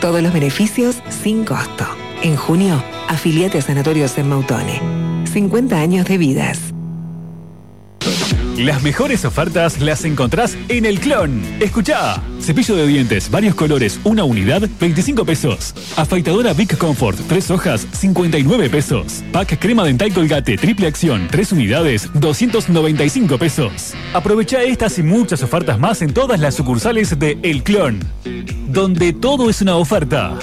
Todos los beneficios sin costo. En junio, afiliate a Sanatorios en Mautone. 50 años de vidas. Las mejores ofertas las encontrás en El Clon. Escuchá. Cepillo de dientes, varios colores, una unidad, 25 pesos. Afeitadora Big Comfort, 3 hojas, 59 pesos. Pack crema dental Colgate, triple acción, 3 unidades, 295 pesos. Aprovechá estas y muchas ofertas más en todas las sucursales de El Clon, donde todo es una oferta.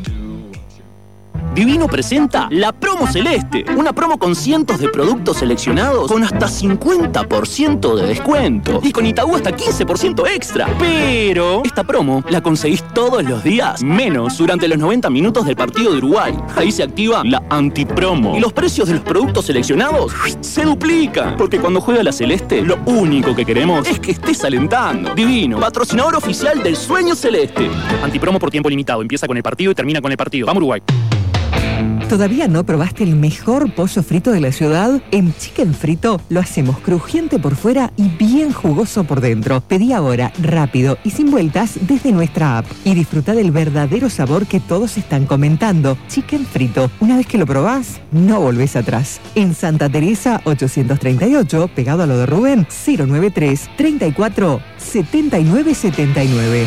Divino presenta la Promo Celeste, una promo con cientos de productos seleccionados con hasta 50% de descuento y con Itaú hasta 15% extra. Pero esta promo la conseguís todos los días, menos durante los 90 minutos del partido de Uruguay. Ahí se activa la antipromo y los precios de los productos seleccionados se duplican, porque cuando juega la Celeste, lo único que queremos es que estés alentando. Divino, patrocinador oficial del Sueño Celeste. Antipromo por tiempo limitado, empieza con el partido y termina con el partido. Vamos Uruguay. ¿Todavía no probaste el mejor pollo frito de la ciudad? En Chicken Frito lo hacemos crujiente por fuera y bien jugoso por dentro. Pedí ahora, rápido y sin vueltas desde nuestra app. Y disfruta del verdadero sabor que todos están comentando. Chicken Frito. Una vez que lo probás, no volvés atrás. En Santa Teresa 838, pegado a lo de Rubén, 093 34 79 79.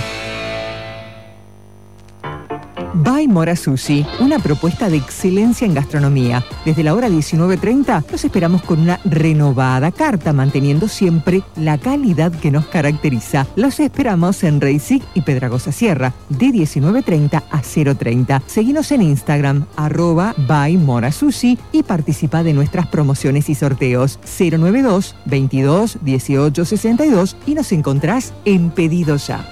By Mora Sushi, una propuesta de excelencia en gastronomía. Desde la hora 19:30 los esperamos con una renovada carta, manteniendo siempre la calidad que nos caracteriza. Los esperamos en Reisig y Pedragosa Sierra, de 19:30 a 0:30. Seguinos en Instagram, @ByMoraSushi y participa de nuestras promociones y sorteos. 092 22 18 62 y nos encontrás en Pedido Ya.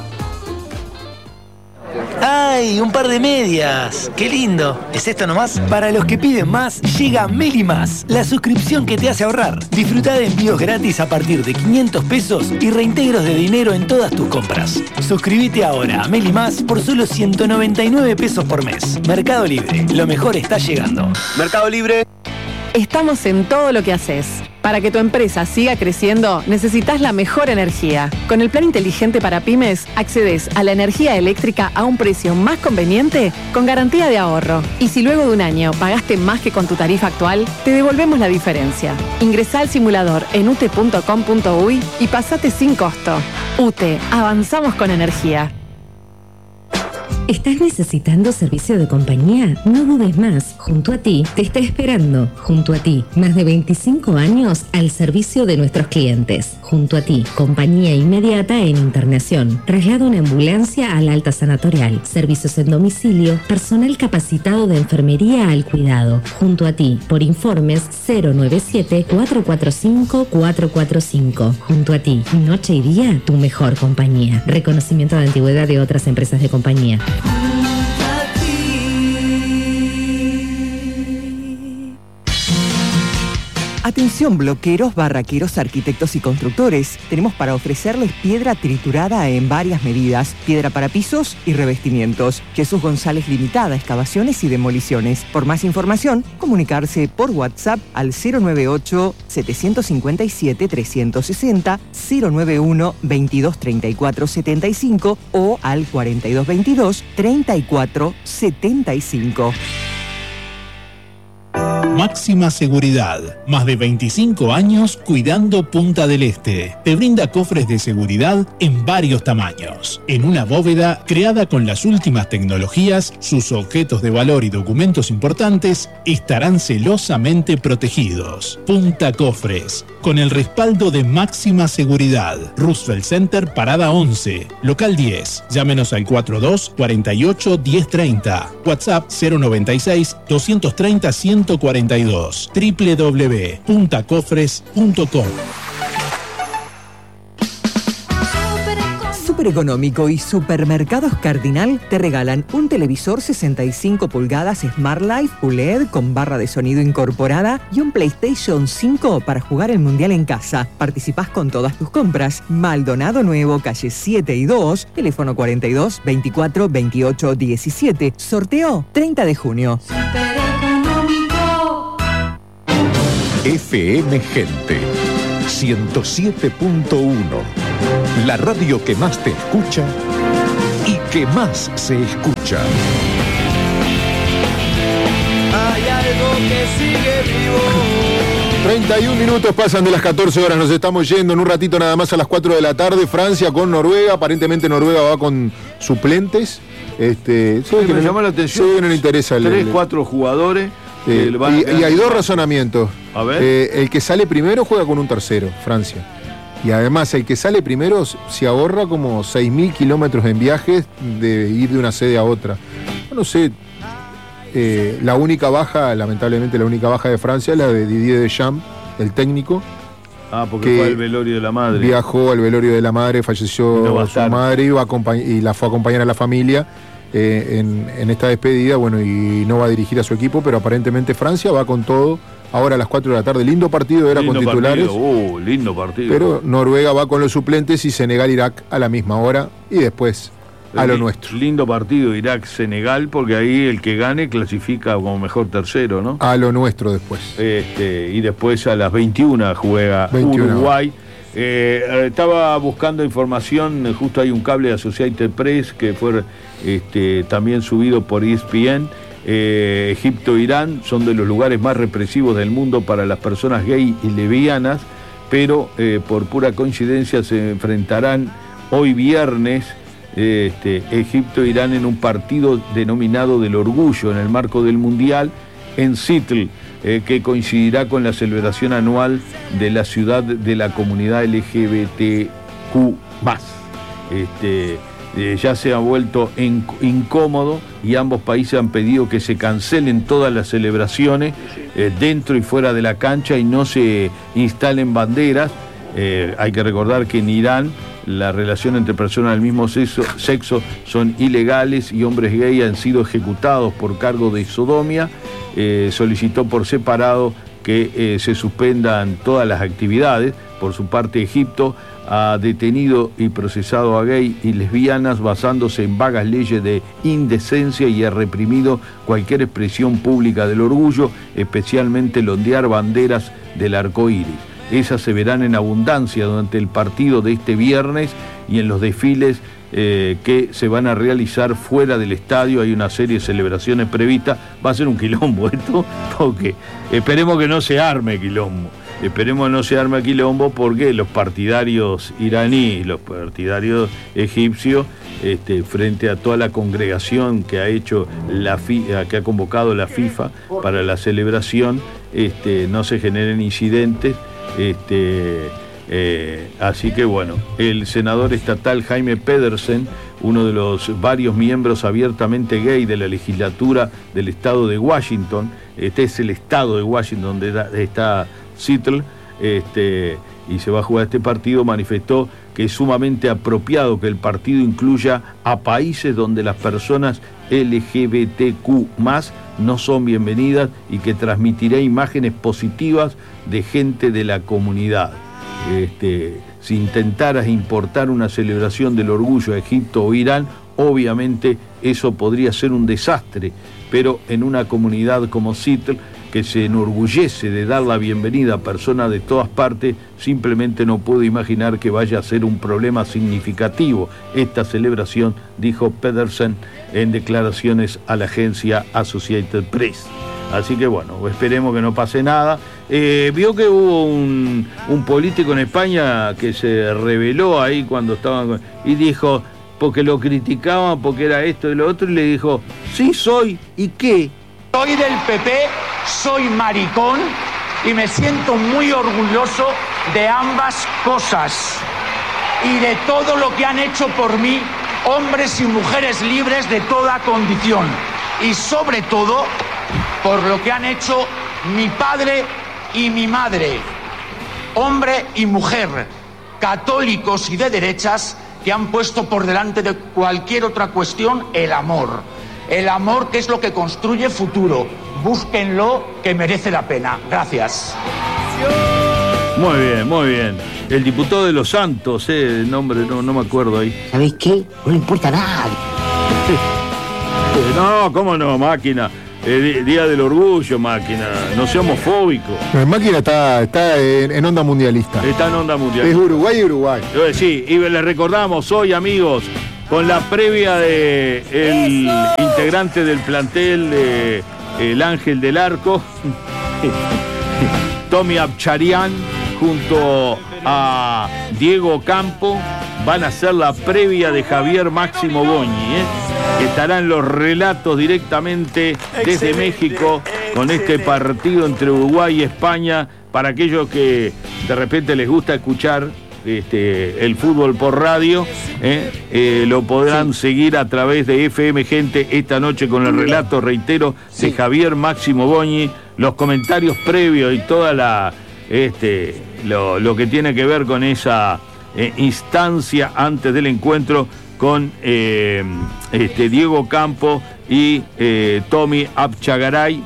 ¡Ay, un par de medias! ¡Qué lindo! ¿Es esto nomás? Para los que piden más, llega Meli Más, la suscripción que te hace ahorrar. Disfruta de envíos gratis a partir de 500 pesos y reintegros de dinero en todas tus compras. Suscríbete ahora a Meli Más por solo 199 pesos por mes. Mercado Libre, lo mejor está llegando. Mercado Libre. Estamos en todo lo que haces. Para que tu empresa siga creciendo, necesitas la mejor energía. Con el plan inteligente para pymes, accedes a la energía eléctrica a un precio más conveniente con garantía de ahorro. Y si luego de un año pagaste más que con tu tarifa actual, te devolvemos la diferencia. Ingresá al simulador en ute.com.uy y pasate sin costo. UTE, avanzamos con energía. ¿Estás necesitando servicio de compañía? No dudes más. Junto a ti te está esperando. Junto a ti, más de 25 años al servicio de nuestros clientes. Junto a ti, compañía inmediata en internación. Traslado en ambulancia al alta sanatorial. Servicios en domicilio. Personal capacitado de enfermería al cuidado. Junto a ti, por informes 097-445-445. Junto a ti, noche y día, tu mejor compañía. Reconocimiento de antigüedad de otras empresas de compañía. Atención bloqueros, barraqueros, arquitectos y constructores. Tenemos para ofrecerles piedra triturada en varias medidas, piedra para pisos y revestimientos. Jesús González Limitada, excavaciones y demoliciones. Por más información, comunicarse por WhatsApp al 098-757-360, 091-2234-75 o al 4222-3475. Máxima seguridad. Más de 25 años cuidando Punta del Este. Te brinda cofres de seguridad en varios tamaños. En una bóveda creada con las últimas tecnologías, sus objetos de valor y documentos importantes estarán celosamente protegidos. Punta Cofres, con el respaldo de Máxima Seguridad. Roosevelt Center, Parada 11, Local 10. Llámenos al 42 48 1030. WhatsApp 096 230 142. www.puntacofres.com. Super Económico y Supermercados Cardinal te regalan un televisor 65 pulgadas Smart Life QLED con barra de sonido incorporada y un PlayStation 5 para jugar el Mundial en casa. Participás con todas tus compras. Maldonado Nuevo, calle 7 y 2, teléfono 42 24 28 17. Sorteo 30 de junio. FM Gente 107.1, la radio que más te escucha y que que más se escucha. Hay algo que sigue vivo. 31 minutos pasan de las 14 horas, nos estamos yendo en un ratito nada más a las 4 de la tarde. Francia con Noruega, aparentemente Noruega va con suplentes. Me llamó la atención. Sí, no le interesa. 3-4 jugadores. Y hay dos razonamientos. A ver. El que sale primero juega con un tercero, Francia. Y además el que sale primero se ahorra como 6.000 kilómetros en viajes de ir de una sede a otra. No sé. La única baja, lamentablemente la única baja de Francia es la de Didier Deschamps, el técnico. Porque fue al velorio de la madre. Viajó al velorio de la madre, falleció su madre y la fue a acompañar a la familia en esta despedida, y no va a dirigir a su equipo, pero aparentemente Francia va con todo. Ahora a las 4 de la tarde, lindo partido era con titulares. Lindo partido. Pero Noruega va con los suplentes y Senegal-Irak a la misma hora y después a lo nuestro. Lindo partido Irak-Senegal, porque ahí el que gane clasifica como mejor tercero, ¿no? A lo nuestro después. Y después a las 21 juega Uruguay. Estaba buscando información, justo hay un cable de Associated Press que fue también subido por ESPN. Egipto e Irán son de los lugares más represivos del mundo para las personas gay y lesbianas, pero por pura coincidencia se enfrentarán hoy viernes Egipto e Irán en un partido denominado del orgullo en el marco del Mundial en Seattle, que coincidirá con la celebración anual de la ciudad de la comunidad LGBTQ+. Ya se ha vuelto incómodo y ambos países han pedido que se cancelen todas las celebraciones dentro y fuera de la cancha y no se instalen banderas. Hay que recordar que en Irán la relación entre personas del mismo sexo son ilegales y hombres gay han sido ejecutados por cargo de sodomía. Solicitó por separado que se suspendan todas las actividades. Por su parte, Egipto ha detenido y procesado a gay y lesbianas basándose en vagas leyes de indecencia y ha reprimido cualquier expresión pública del orgullo, especialmente el ondear banderas del arco iris. Esas se verán en abundancia durante el partido de este viernes y en los desfiles que se van a realizar fuera del estadio. Hay una serie de celebraciones previstas. Va a ser un quilombo esto, porque esperemos que no se arme quilombo. Esperemos que no se arme quilombo porque los partidarios iraníes, los partidarios egipcios, frente a toda la congregación que ha hecho que ha convocado la FIFA para la celebración, no se generen incidentes. Así que el senador estatal Jaime Pedersen, uno de los varios miembros abiertamente gay de la legislatura del estado de Washington, este es el estado de Washington donde está Seattle, y se va a jugar este partido, manifestó que es sumamente apropiado que el partido incluya a países donde las personas LGBTQ+ no son bienvenidas y que transmitirá imágenes positivas de gente de la comunidad. Si intentaras importar una celebración del orgullo a Egipto o Irán, obviamente eso podría ser un desastre, pero en una comunidad como Seattle, que se enorgullece de dar la bienvenida a personas de todas partes, simplemente no puedo imaginar que vaya a ser un problema significativo esta celebración, dijo Pedersen en declaraciones a la agencia Associated Press. Así que esperemos que no pase nada. Vio que hubo un político en España que se rebeló ahí cuando estaban y dijo, porque lo criticaban porque era esto y lo otro, y le dijo, sí soy, ¿y qué? Soy del PP, soy maricón y me siento muy orgulloso de ambas cosas y de todo lo que han hecho por mí hombres y mujeres libres de toda condición y sobre todo por lo que han hecho mi padre y mi madre, hombre y mujer, católicos y de derechas, que han puesto por delante de cualquier otra cuestión el amor. El amor, que es lo que construye futuro. Búsquenlo, que merece la pena. Gracias. Muy bien, muy bien. El diputado de Los Santos, el nombre no me acuerdo ahí. ¿Sabés qué? No le importa nada. No, ¿cómo no, máquina? Día del Orgullo, máquina. No sea homofóbico. Máquina está en onda mundialista. Está en onda mundialista. Es Uruguay y Uruguay. Sí, y les recordamos hoy, amigos, con la previa de el integrante del plantel de el Ángel del Arco, Tommy Abcharian, junto a Diego Campo, van a hacer la previa de Javier Máximo Boñi, que estarán los relatos directamente desde México con este partido entre Uruguay y España, para aquellos que de repente les gusta escuchar el fútbol por radio, lo podrán seguir a través de FM Gente esta noche con el relato, reitero, de Javier Máximo Boñi, los comentarios previos y toda la lo que tiene que ver con esa instancia antes del encuentro con Diego Campo y Tommy Abcharian.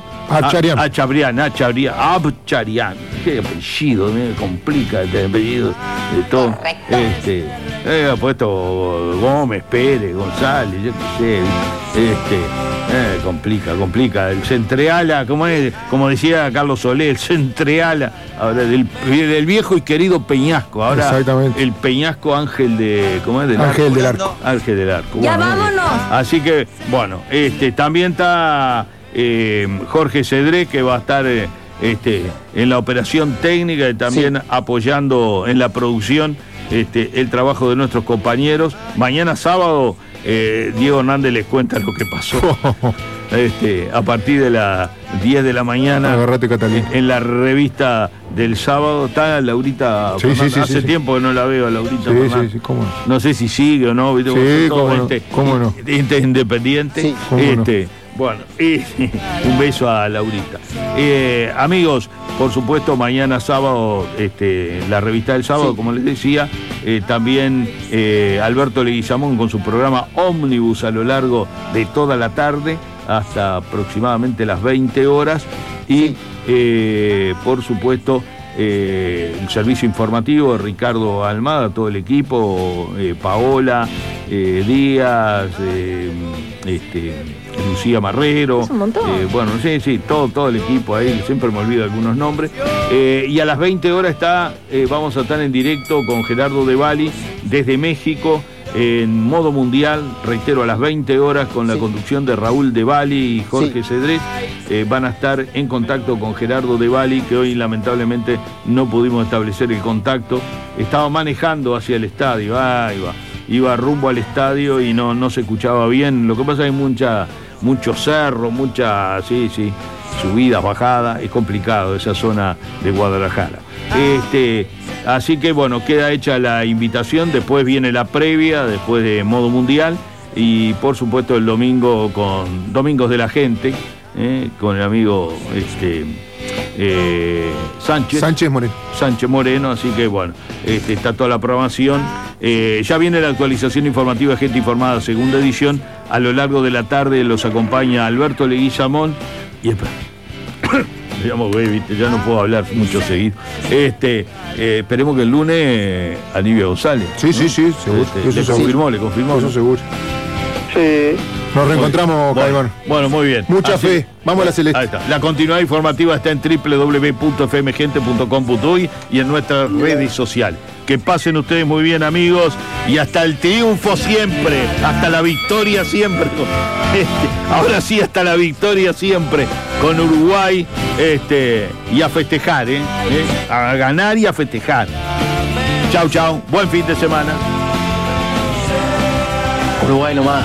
Qué apellido, me complica el apellido de todo. Ha puesto Gómez, Pérez, González, yo qué sé. Complica. El Centreala, como decía Carlos Solé, el Centreala, ahora del viejo y querido Peñasco, ahora el Peñasco Ángel de. ¿Cómo es? Ángel del Arco. Ángel del Arco. Ya vámonos. Así que, bueno, también está Jorge Cedré, que va a estar en la operación técnica y también apoyando en la producción el trabajo de nuestros compañeros. Mañana sábado Diego Hernández les cuenta lo que pasó. A partir de las 10 de la mañana, en la revista del sábado, está Laurita. Hace tiempo que no la veo a Laurita. ¿Cómo no? No sé si sigue o no. ¿Cómo no? Independiente. Bueno, un beso a Laurita. Amigos, por supuesto, mañana sábado, la revista del sábado, como les decía, también Alberto Leguizamón con su programa Ómnibus a lo largo de toda la tarde, hasta aproximadamente las 20 horas. Y, por supuesto, el servicio informativo de Ricardo Almada, todo el equipo, Paola, Díaz, Lucía Marrero, todo el equipo ahí, siempre me olvido algunos nombres. Y a las 20 horas vamos a estar en directo con Gerardo de Bali desde México, en modo mundial, reitero, a las 20 horas, con la conducción de Raúl de Bali y Jorge Cedrés. Van a estar en contacto con Gerardo de Bali, que hoy lamentablemente no pudimos establecer el contacto. Estaba manejando hacia el estadio, iba rumbo al estadio y no se escuchaba bien. Lo que pasa es que hay mucho cerro, subidas, bajadas, es complicado esa zona de Guadalajara. Así que bueno, queda hecha la invitación, después viene la previa, después de modo mundial, y por supuesto el domingo con Domingos de la Gente, con el amigo Sánchez Moreno, así que bueno, está toda la programación. Ya viene la actualización informativa Gente Informada, segunda edición. A lo largo de la tarde los acompaña Alberto Leguizamón y me llamo Baby, ya no puedo hablar mucho seguido. Esperemos que el lunes Anibia González. Sí, seguro. Le confirmó. Eso seguro. Sí. Nos reencontramos, Caimán. Bueno, muy bien. Mucha fe. Vamos a la Celeste. Ahí está. La continuidad informativa está en www.fmgente.com.uy y en nuestras redes sociales. Que pasen ustedes muy bien, amigos, y hasta el triunfo siempre, hasta la victoria siempre. Ahora sí, hasta la victoria siempre con Uruguay, y a festejar, a ganar y a festejar. Chau, buen fin de semana. Uruguay nomás.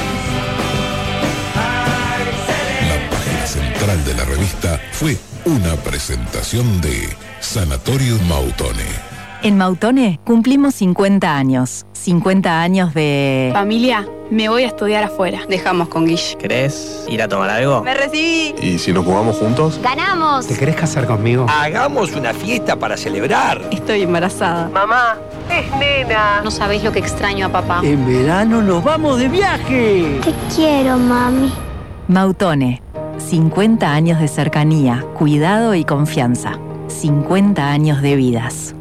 La página central de la revista fue una presentación de Sanatorium Mautone. En Mautone cumplimos 50 años. 50 años de... Familia, me voy a estudiar afuera. Dejamos con Guille. ¿Querés ir a tomar algo? ¡Me recibí! ¿Y si nos jugamos juntos? ¡Ganamos! ¿Te querés casar conmigo? Hagamos una fiesta para celebrar. Estoy embarazada. Mamá, es nena. No sabéis lo que extraño a papá. En verano nos vamos de viaje. Te quiero, mami. Mautone. 50 años de cercanía, cuidado y confianza. 50 años de vidas.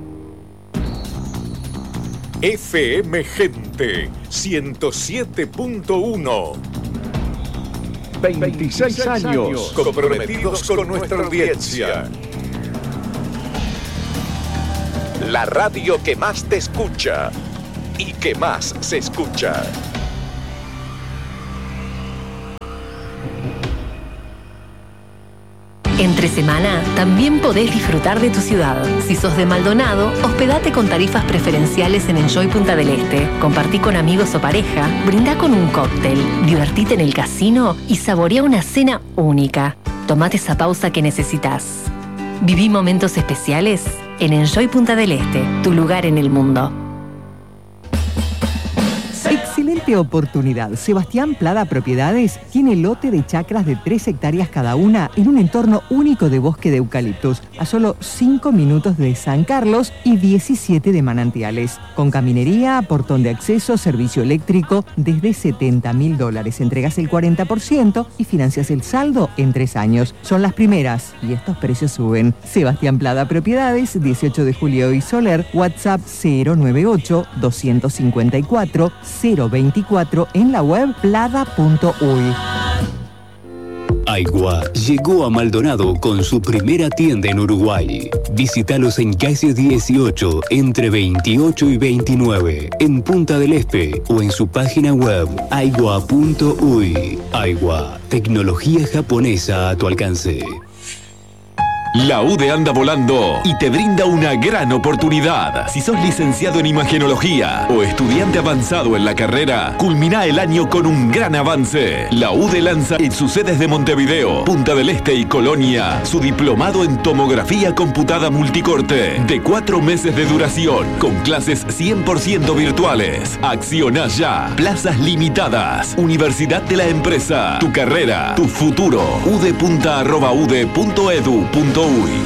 FM Gente 107.1. 26 años comprometidos con nuestra audiencia. La radio que más te escucha y que más se escucha. Entre semana, también podés disfrutar de tu ciudad. Si sos de Maldonado, hospedate con tarifas preferenciales en Enjoy Punta del Este. Compartí con amigos o pareja, brindá con un cóctel, divertite en el casino y saborea una cena única. Tomate esa pausa que necesitas. Viví momentos especiales en Enjoy Punta del Este, tu lugar en el mundo. Excelente oportunidad. Sebastián Plada Propiedades tiene lote de chacras de 3 hectáreas cada una en un entorno único de bosque de eucaliptos, a solo 5 minutos de San Carlos y 17 de Manantiales. Con caminería, portón de acceso, servicio eléctrico, desde $70.000. Entregas el 40% y financias el saldo en 3 años. Son las primeras y estos precios suben. Sebastián Plada Propiedades, 18 de Julio y Soler, WhatsApp 098-254-024, en la web plada.uy. Aigua llegó a Maldonado con su primera tienda en Uruguay. Visítalos en calle 18, entre 28 y 29, en Punta del Este, o en su página web aigua.uy. Aigua, tecnología japonesa a tu alcance. La UDE anda volando y te brinda una gran oportunidad. Si sos licenciado en imagenología o estudiante avanzado en la carrera, culmina el año con un gran avance. La UDE lanza en sus sedes de Montevideo, Punta del Este y Colonia su diplomado en tomografía computada multicorte de 4 meses de duración, con clases 100% virtuales. Acciona ya. Plazas limitadas. Universidad de la Empresa. Tu carrera, tu futuro. udepunta@ude.edu.uy.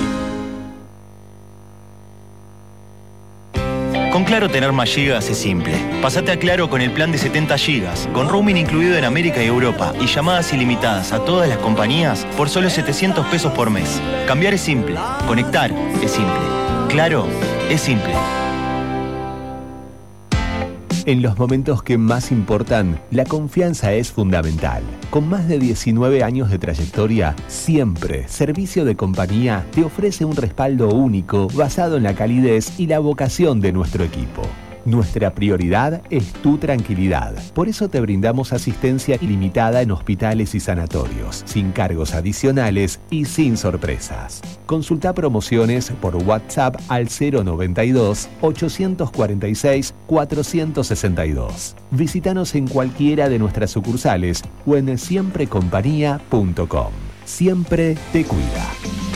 Con Claro tener más gigas es simple. Pasate a Claro con el plan de 70 gigas, con roaming incluido en América y Europa y llamadas ilimitadas a todas las compañías por solo $700 por mes. Cambiar es simple, conectar es simple. Claro es simple. En los momentos que más importan, la confianza es fundamental. Con más de 19 años de trayectoria, siempre Servicio de Compañía te ofrece un respaldo único basado en la calidez y la vocación de nuestro equipo. Nuestra prioridad es tu tranquilidad. Por eso te brindamos asistencia ilimitada en hospitales y sanatorios, sin cargos adicionales y sin sorpresas. Consulta promociones por WhatsApp al 092-846-462. Visítanos en cualquiera de nuestras sucursales o en siemprecompañía.com. Siempre te cuida.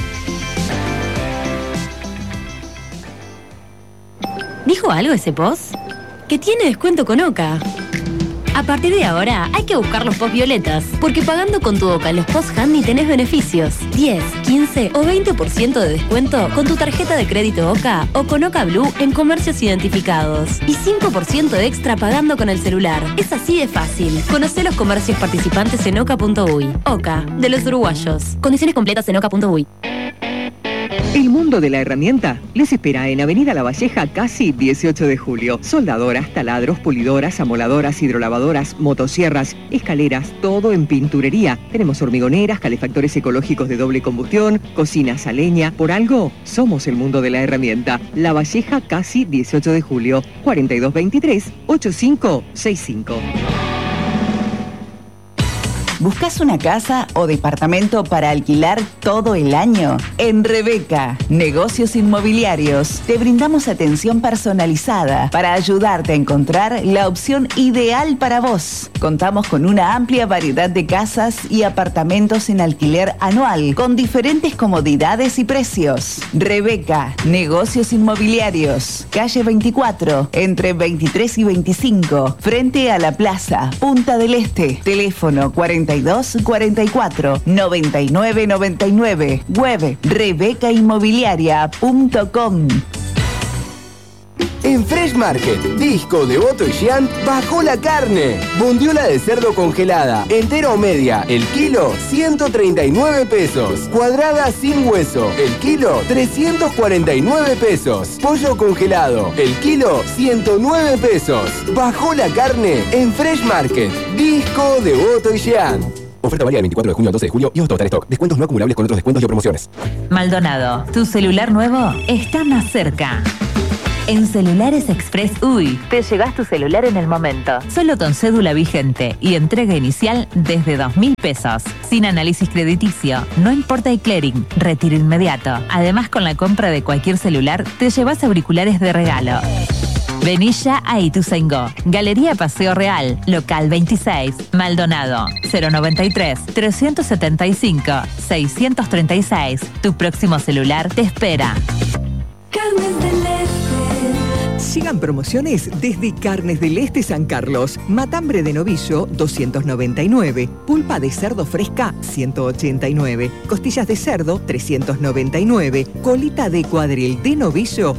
¿Dijo algo ese post? Que tiene descuento con Oca. A partir de ahora hay que buscar los post violetas, porque pagando con tu Oca los post handy tenés beneficios. 10, 15 o 20% de descuento con tu tarjeta de crédito Oca o con Oca Blue en comercios identificados. Y 5% extra pagando con el celular. Es así de fácil. Conocé los comercios participantes en oca.uy. Oca, de los uruguayos. Condiciones completas en oca.uy. El mundo de la herramienta les espera en Avenida La Valleja, casi 18 de julio. Soldadoras, taladros, pulidoras, amoladoras, hidrolavadoras, motosierras, escaleras, todo en pinturería. Tenemos hormigoneras, calefactores ecológicos de doble combustión, cocinas a leña. Por algo, somos el mundo de la herramienta. La Valleja, casi 18 de julio. 4223-8565. ¿Buscas una casa o departamento para alquilar todo el año? En Rebeca, Negocios Inmobiliarios, te brindamos atención personalizada para ayudarte a encontrar la opción ideal para vos. Contamos con una amplia variedad de casas y apartamentos en alquiler anual, con diferentes comodidades y precios. Rebeca, Negocios Inmobiliarios, calle 24, entre 23 y 25, frente a la plaza, Punta del Este. Teléfono 4244 9999. Web rebecainmobiliaria.com. En Fresh Market, Disco, Devoto y Jean bajó la carne. Bondiola de cerdo congelada, entera o media, el kilo 139 pesos. Cuadrada sin hueso, el kilo 349 pesos. Pollo congelado, el kilo 109 pesos. Bajó la carne en Fresh Market, Disco, Devoto y Jean. Oferta válida del 24 de junio al 12 de julio y total stock. Descuentos no acumulables con otros descuentos y o promociones. Maldonado, tu celular nuevo está más cerca. En Celulares Express UI te llevas tu celular en el momento. Solo con cédula vigente y entrega inicial desde 2.000 pesos. Sin análisis crediticio, no importa el clearing, retiro inmediato. Además, con la compra de cualquier celular, te llevas auriculares de regalo. Vení ya a Ituzaingó. Galería Paseo Real, local 26, Maldonado, 093-375-636. Tu próximo celular te espera. Carnes del Este. Sigan promociones desde Carnes del Este San Carlos. Matambre de novillo, 299. Pulpa de cerdo fresca, 189. Costillas de cerdo, 399. Colita de cuadril de novillo,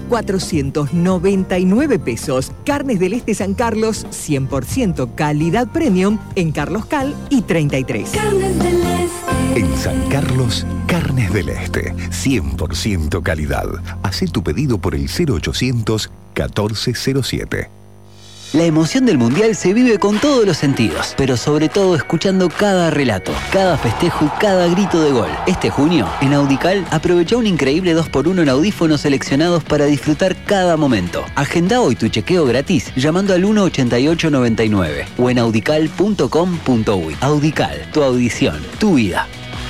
499 pesos. Carnes del Este San Carlos, 100% calidad premium en Carlos Cal y 33. Carnes del Este. En San Carlos, Carnes del Este, 100% calidad. Hacé tu pedido por el 0800 1407. La emoción del Mundial se vive con todos los sentidos, pero sobre todo escuchando cada relato, cada festejo y cada grito de gol. Este junio, en Audical, aprovecha un increíble 2x1 en audífonos seleccionados para disfrutar cada momento. Agenda hoy tu chequeo gratis llamando al 18899 o en audical.com.uy. Audical, tu audición, tu vida.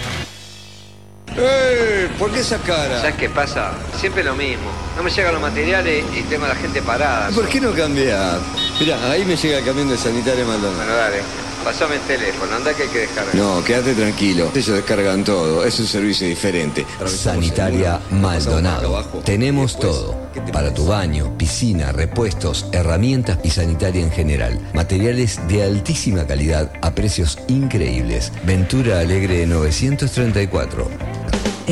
¿Por qué esa cara? ¿Sabes qué pasa? Siempre lo mismo. No me llegan los materiales y tengo a la gente parada. ¿Por qué no cambiar? Mirá, ahí me llega el camión de Sanitaria Maldonado. Bueno, dale. Pasame el teléfono, anda que hay que descargar. No, quédate tranquilo. Ellos descargan todo. Es un servicio diferente. Sanitaria Maldonado. Tenemos todo. Para tu baño, piscina, repuestos, herramientas y sanitaria en general. Materiales de altísima calidad a precios increíbles. Ventura Alegre 934.